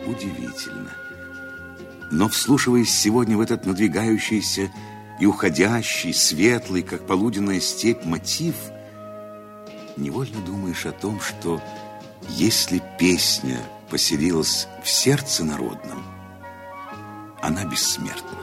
удивительно. Но, вслушиваясь сегодня в этот надвигающийся и уходящий, светлый, как полуденная степь, мотив, невольно думаешь о том, что если песня поселилась в сердце народном, она бессмертна.